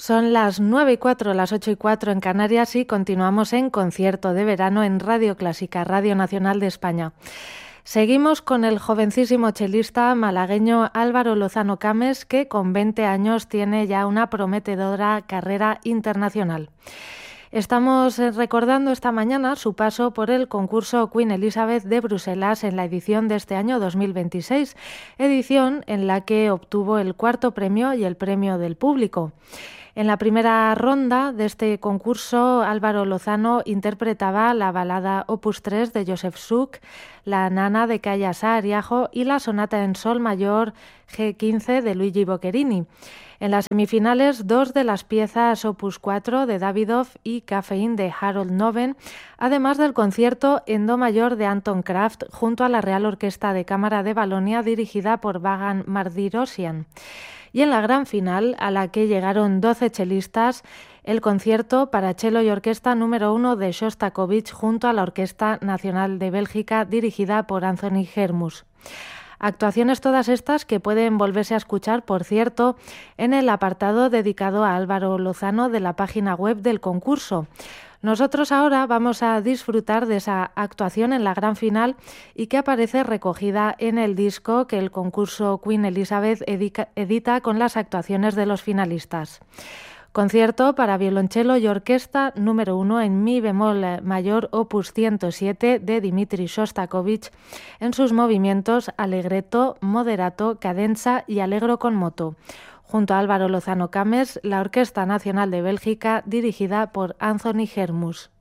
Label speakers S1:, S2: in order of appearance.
S1: Son las 9:04, las 8:04 en Canarias y continuamos en concierto de verano en Radio Clásica, Radio Nacional de España. Seguimos con el jovencísimo chelista malagueño Álvaro Lozano Cames, que con 20 años tiene ya una prometedora carrera internacional. Estamos recordando esta mañana su paso por el concurso Queen Elizabeth de Bruselas en la edición de este año 2026, edición en la que obtuvo el cuarto premio y el premio del público. En la primera ronda de este concurso, Álvaro Lozano interpretaba la balada Opus 3 de Joseph Suk, la Nana de Kaija Saariaho y la sonata en sol mayor G15 de Luigi Boccherini. En las semifinales, dos de las piezas Opus 4 de Davidoff y Caffeine de Harold Noven, además del concierto en do mayor de Anton Kraft junto a la Real Orquesta de Cámara de Valonia dirigida por Vagan Mardirosyan. Y en la gran final, a la que llegaron 12 chelistas, el concierto para cello y orquesta número 1 de Shostakovich junto a la Orquesta Nacional de Bélgica dirigida por Anthony Hermus. Actuaciones todas estas que pueden volverse a escuchar, por cierto, en el apartado dedicado a Álvaro Lozano de la página web del concurso. Nosotros ahora vamos a disfrutar de esa actuación en la gran final y que aparece recogida en el disco que el concurso Queen Elizabeth edita con las actuaciones de los finalistas. Concierto para violonchelo y orquesta número 1 en mi bemol mayor opus 107 de Dmitri Shostakovich en sus movimientos allegretto, moderato, cadenza y allegro con moto. Junto a Álvaro Lozano Cames, la Orquesta Nacional de Bélgica dirigida por Anthony Hermus.